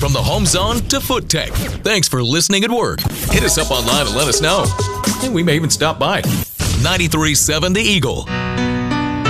From the home zone to foot tech. Thanks for listening at work. Hit us up online and let us know. And we may even stop by. 93.7 The Eagle.